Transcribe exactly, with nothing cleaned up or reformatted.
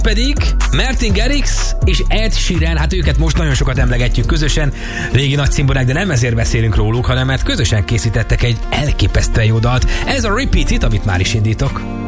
pedig Martin Garrix és Ed Sheeran, hát őket most nagyon sokat emlegetjük közösen, régi nagy színvonalak, de nem ezért beszélünk róluk, hanem mert közösen készítettek egy elképesztően jó dalt. Ez a Repeat It, amit már is indítok.